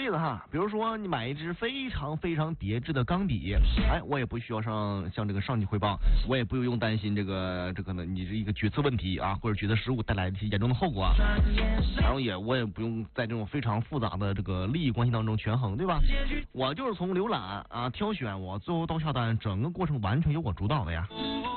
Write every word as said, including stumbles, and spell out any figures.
例子哈，比如说你买一支非常非常叠制的钢笔，哎，我也不需要上向这个上级汇报，我也不用担心这个这个呢你这一个决策问题啊，或者决策失误带来的一些严重的后果啊，然后也我也不用在这种非常复杂的这个利益关系当中权衡，对吧？我就是从浏览啊挑选，我最后到下单，整个过程完全由我主导的呀。